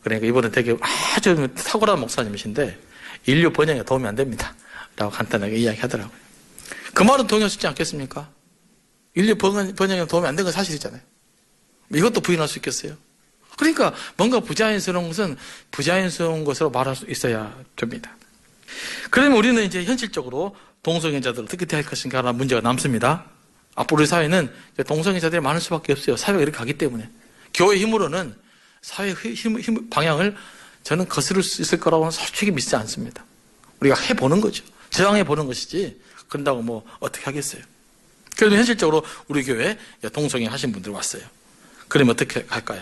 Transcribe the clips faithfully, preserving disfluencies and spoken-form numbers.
그러니까 이분은 되게 아주 탁월한 목사님이신데 인류 번영에 도움이 안 됩니다 라고 간단하게 이야기하더라고요. 그 말은 동의할 수 있지 않겠습니까? 인류 번영에 도움이 안 된 건 사실이잖아요. 이것도 부인할 수 있겠어요? 그러니까 뭔가 부자연스러운 것은 부자연스러운 것으로 말할 수 있어야 됩니다. 그러면 우리는 이제 현실적으로 동성애자들을 어떻게 대할 것인가 라는 문제가 남습니다. 앞으로 우리 사회는 동성애자들이 많을 수밖에 없어요. 사회가 이렇게 가기 때문에. 교회 힘으로는 사회의 힘, 힘, 방향을 저는 거스를 수 있을 거라고는 솔직히 믿지 않습니다. 우리가 해보는 거죠. 저항해보는 것이지 그런다고 뭐 어떻게 하겠어요. 그래도 현실적으로 우리 교회에 동성애 하신 분들 왔어요. 그러면 어떻게 할까요?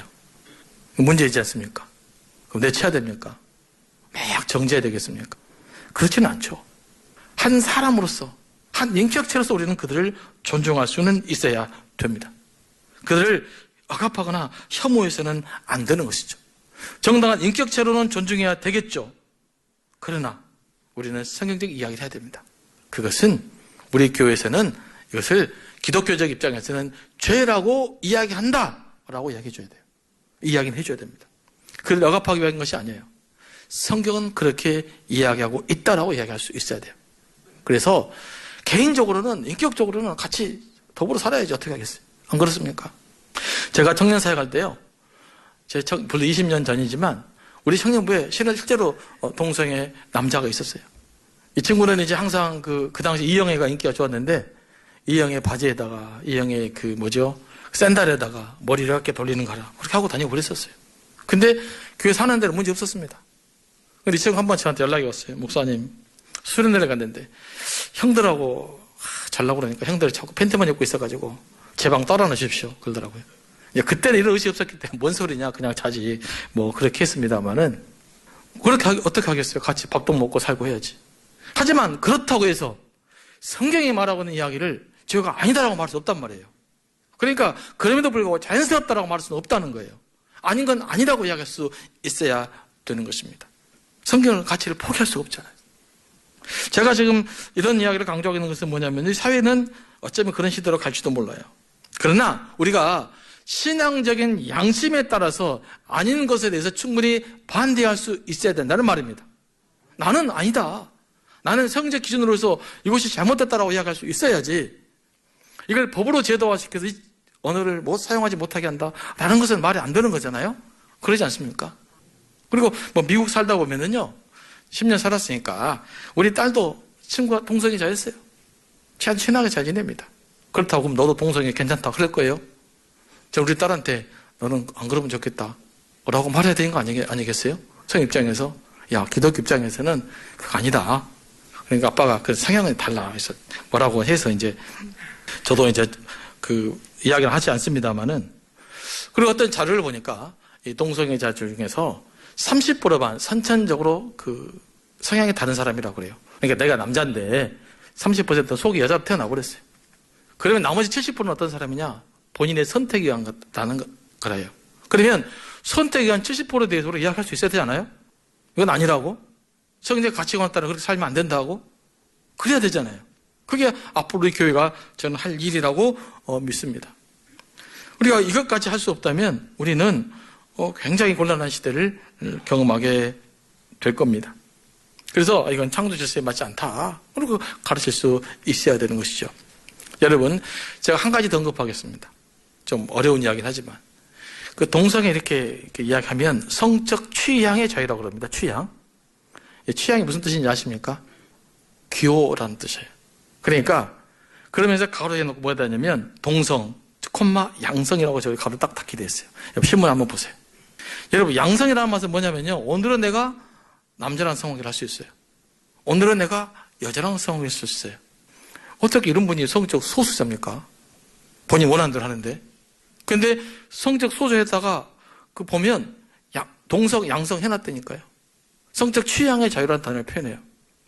문제이지 않습니까? 그럼 내쳐야 됩니까? 막 정죄해야 되겠습니까? 그렇지는 않죠. 한 사람으로서, 한 인격체로서 우리는 그들을 존중할 수는 있어야 됩니다. 그들을 억압하거나 혐오해서는 안 되는 것이죠. 정당한 인격체로는 존중해야 되겠죠. 그러나 우리는 성경적 이야기를 해야 됩니다. 그것은 우리 교회에서는 이것을 기독교적 입장에서는 죄라고 이야기한다라고 이야기해 줘야 돼요. 이야기는 해줘야 됩니다. 그를 억압하기 위한 것이 아니에요. 성경은 그렇게 이야기하고 있다라고 이야기할 수 있어야 돼요. 그래서 개인적으로는 인격적으로는 같이 더불어 살아야지 어떻게 하겠어요? 안 그렇습니까? 제가 청년사회 갈 때요. 제 청, 별로 이십 년 전이지만 우리 청년부에 실제로 동성애 남자가 있었어요. 이 친구는 이제 항상 그, 그 당시 이영애가 인기가 좋았는데 이영애 바지에다가 이영애 그 뭐죠? 샌달에다가 머리를 이렇게 돌리는 거라 그렇게 하고 다니고 그랬었어요. 근데 교회 사는 데는 문제 없었습니다. 근데 이 친구 한 번 저한테 연락이 왔어요. 목사님 수련회를 갔는데 형들하고 잘나고 그러니까 형들이 자꾸 팬티만 입고 있어가지고 제 방 따라 놓으십시오 그러더라고요. 그때는 이런 의식이 없었기 때문에 뭔 소리냐 그냥 자지 뭐 그렇게 했습니다만은 그렇게 하, 어떻게 하겠어요. 같이 밥도 먹고 살고 해야지. 하지만 그렇다고 해서 성경이 말하고 있는 이야기를 죄가 아니다라고 말할 수 없단 말이에요. 그러니까 그럼에도 불구하고 자연스럽다라고 말할 수는 없다는 거예요. 아닌 건 아니라고 이야기할 수 있어야 되는 것입니다. 성경의 가치를 포기할 수가 없잖아요. 제가 지금 이런 이야기를 강조하고 있는 것은 뭐냐면 이 사회는 어쩌면 그런 시대로 갈지도 몰라요. 그러나 우리가 신앙적인 양심에 따라서 아닌 것에 대해서 충분히 반대할 수 있어야 된다는 말입니다. 나는 아니다. 나는 성적 기준으로 해서 이것이 잘못됐다라고 이야기할 수 있어야지. 이걸 법으로 제도화시켜서 이 언어를 못 사용하지 못하게 한다라는 것은 말이 안 되는 거잖아요. 그러지 않습니까? 그리고 뭐 미국 살다 보면은요, 십 년 살았으니까 우리 딸도 친구가 동성애자였어요. 참 친하게 잘 지냅니다. 그렇다고 그럼 너도 동성애 괜찮다 그럴 거예요. 저 우리 딸한테 너는 안 그러면 좋겠다 라고 말해야 되는 거 아니, 아니겠어요? 성 입장에서 야 기독교 입장에서는 그거 아니다. 그러니까 아빠가 그 성향이 달라. 그래서 뭐라고 해서 이제 저도 이제 그 이야기를 하지 않습니다만은 그리고 어떤 자료를 보니까 이 동성애자 중에서 삼십 퍼센트만 선천적으로 그 성향이 다른 사람이라고 그래요. 그러니까 내가 남자인데 삼십 퍼센트 속이 여자로 태어나고 그랬어요. 그러면 나머지 칠십 퍼센트는 어떤 사람이냐? 본인의 선택에 의한 다는 거래요. 그러면 선택에 의한 칠십 퍼센트에 대해서 우리가 이야기할 수 있어야 되지 않아요? 이건 아니라고? 성경의 가치관에 따라 그렇게 살면 안 된다고? 그래야 되잖아요. 그게 앞으로 우리 교회가 저는 할 일이라고 어, 믿습니다. 우리가 이것까지 할 수 없다면 우리는 어, 굉장히 곤란한 시대를 경험하게 될 겁니다. 그래서 이건 창조 질서에 맞지 않다. 그리고 가르칠 수 있어야 되는 것이죠. 여러분, 제가 한 가지 더 언급하겠습니다. 좀 어려운 이야기는 하지만 그 동성애 이렇게, 이렇게 이야기하면 성적 취향의 자유라고 그럽니다. 취향. 취향이 무슨 뜻인지 아십니까? 귀호라는 뜻이에요. 그러니까 그러면서 가로에 놓고 뭐가 되냐면 동성, 콤마 양성이라고 저기 가로 딱 닫게 돼 있어요. 신문 한번 보세요. 여러분 양성이라는 말은 뭐냐면요. 오늘은 내가 남자랑 성관계를 할 수 있어요. 오늘은 내가 여자랑 성관계를 할 수 있어요. 어떻게 이런 분이 성적 소수자입니까? 본인 원하는 대로 하는데. 근데 성적 소수에다가 그 보면 동성, 양성 해놨다니까요. 성적 취향의 자유라는 단어를 표현해요.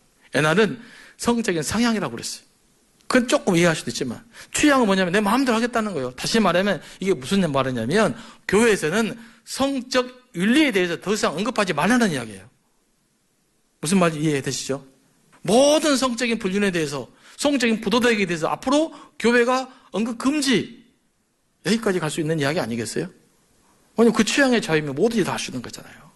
옛날은 성적인 성향이라고 그랬어요. 그건 조금 이해할 수도 있지만 취향은 뭐냐면 내 마음대로 하겠다는 거예요. 다시 말하면 이게 무슨 말이냐면 교회에서는 성적 윤리에 대해서 더 이상 언급하지 말라는 이야기예요. 무슨 말인지 이해되시죠? 모든 성적인 불륜에 대해서 성적인 부도덕에 대해서 앞으로 교회가 언급 금지 여기까지 갈 수 있는 이야기 아니겠어요? 왜냐면 그 취향의 자유면 뭐든지 다 할 수 있는 거잖아요.